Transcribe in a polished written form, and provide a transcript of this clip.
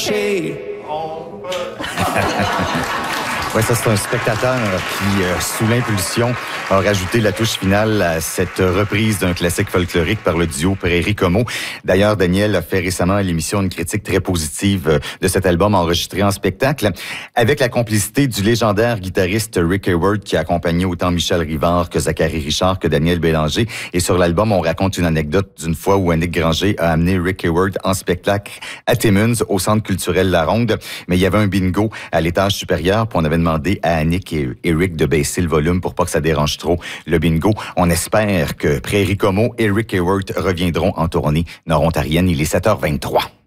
toucher. Oui, ça, c'est un spectateur qui, sous l'impulsion, a rajouté la touche finale à cette reprise d'un classique folklorique par le duo Prairie Como. D'ailleurs, Daniel a fait récemment à l'émission une critique très positive de cet album enregistré en spectacle, avec la complicité du légendaire guitariste Rick Hayward qui a accompagné autant Michel Rivard que Zachary Richard que Daniel Bélanger. Et sur l'album, on raconte une anecdote d'une fois où Annick Granger a amené Rick Hayward en spectacle à Timmins, au Centre culturel La Ronde. Mais il y avait un bingo à l'étage supérieur, puis on avait demandé à Annick et Rick de baisser le volume pour pas que ça dérange trop le bingo. On espère que Prairie Como et Rick Hayward reviendront en tournée nord-ontarienne. Il est 7h23.